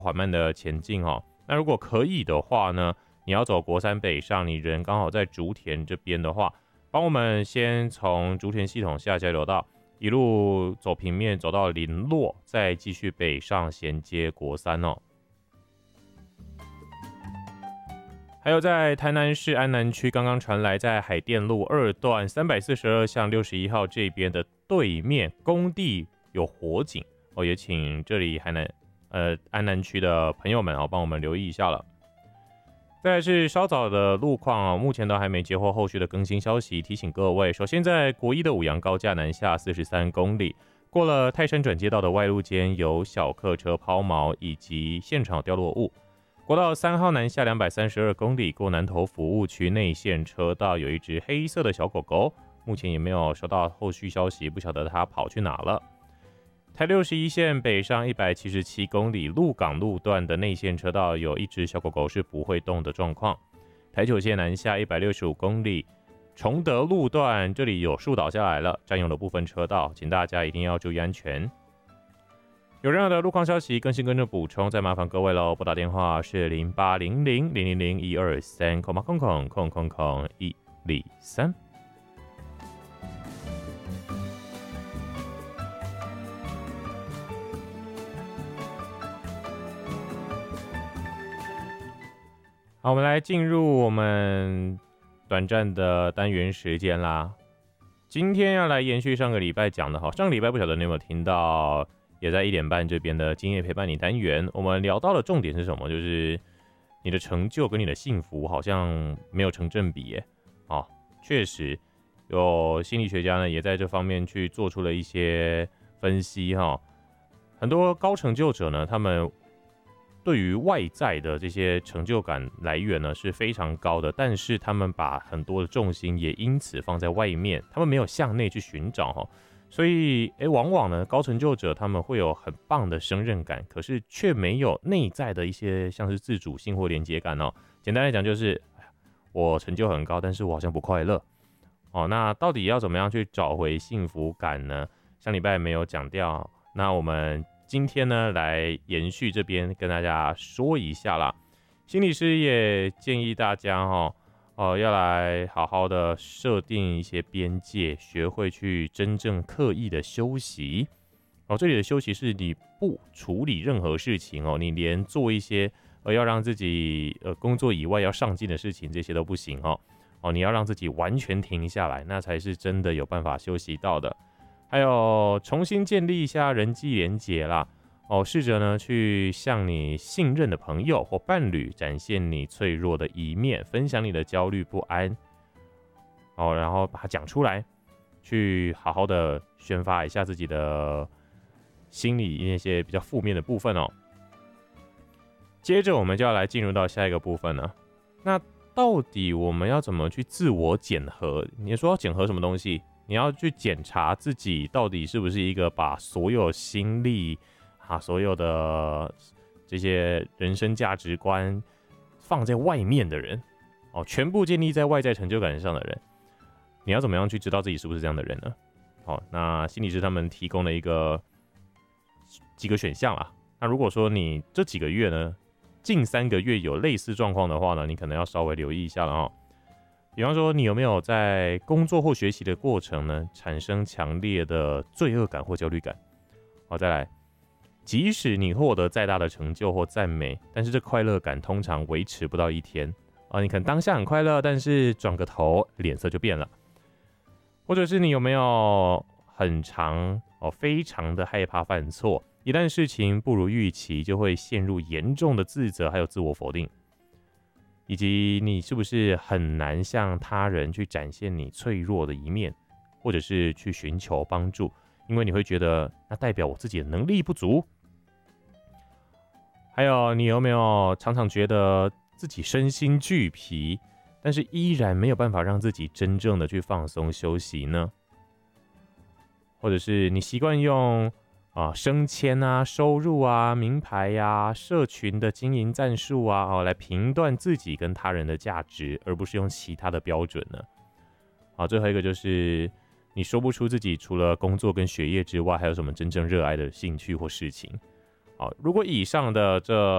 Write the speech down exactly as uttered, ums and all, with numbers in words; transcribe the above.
缓慢的前进哦。那如果可以的话呢，你要走国三北上，你人刚好在竹田这边的话，帮我们先从竹田系统下交流道一路走平面走到林落，再继续北上衔接国三哦。还有在台南市安南区刚刚传来，在海淀路二段三百四十二巷六十一号这边的对面工地有火警哦，也请这里海南呃安南区的朋友们哦，帮我们留意一下了。再来是稍早的路况哦，目前都还没接获后续的更新消息，提醒各位，首先在国一的五杨高架南下四十三公里，过了泰山转接道的外路间有小客车抛锚以及现场掉落物。国道三号南下两百三十二公里，过南投服务区内线车道有一只黑色的小狗狗，目前也没有收到后续消息，不晓得它跑去哪了。台六十一线北上一百七十七公里，鹿港路段的内线车道有一只小狗狗是不会动的状况。台九线南下一百六十五公里，崇德路段这里有树倒下来了，占用了部分车道，请大家一定要注意安全。有任何的路况消息更新跟着补充，再麻烦各位喽。拨打电话是零八零零零零零一二三空空空空空空一零三。好，我们来进入我们短暂的单元时间啦。今天要来延续上个礼拜讲的哈，上个礼拜不晓得你有没有听到。也在一点半这边的今夜陪伴你单元，我们聊到的重点是什么？就是你的成就跟你的幸福好像没有成正比耶。哦，确实有心理学家呢也在这方面去做出了一些分析哈。很多高成就者呢，他们对于外在的这些成就感来源呢是非常高的，但是他们把很多的重心也因此放在外面，他们没有向内去寻找哈。所以，哎，往往呢，高成就者他们会有很棒的胜任感，可是却没有内在的一些像是自主性或连结感哦。简单来讲，就是我成就很高，但是我好像不快乐哦。那到底要怎么样去找回幸福感呢？上礼拜没有讲掉，那我们今天呢来延续这边跟大家说一下啦。心理师也建议大家哈、哦。哦，要来好好的设定一些边界，学会去真正刻意的休息。哦，这里的休息是你不处理任何事情哦，你连做一些呃要让自己呃工作以外要上进的事情，这些都不行哦。哦，你要让自己完全停下来，那才是真的有办法休息到的。还有重新建立一下人际连结啦。哦，试着呢去向你信任的朋友或伴侣展现你脆弱的一面，分享你的焦虑不安，哦，然后把它讲出来，去好好的宣发一下自己的心里那些比较负面的部分哦。接着我们就要来进入到下一个部分了。那到底我们要怎么去自我检核？你说要检核什么东西？你要去检查自己到底是不是一个把所有心力啊，所有的这些人生价值观放在外面的人哦，全部建立在外在成就感上的人，你要怎么样去知道自己是不是这样的人呢？好，那心理师他们提供了一个几个选项啦。那如果说你这几个月呢，近三个月有类似状况的话呢，你可能要稍微留意一下了哦。比方说，你有没有在工作或学习的过程呢，产生强烈的罪恶感或焦虑感？好，再来。即使你获得再大的成就或赞美，但是这快乐感通常维持不到一天啊！你可能当下很快乐，但是转个头脸色就变了。或者是你有没有很常哦，非常的害怕犯错，一旦事情不如预期，就会陷入严重的自责还有自我否定。以及你是不是很难向他人去展现你脆弱的一面，或者是去寻求帮助，因为你会觉得那代表我自己的能力不足。还有，你有没有常常觉得自己身心俱疲，但是依然没有办法让自己真正的去放松休息呢？或者是你习惯用啊升迁啊、收入啊、名牌呀、啊、社群的经营战术啊，哦来评断自己跟他人的价值，而不是用其他的标准呢？好，最后一个就是你说不出自己除了工作跟学业之外，还有什么真正热爱的兴趣或事情。好，如果以上的这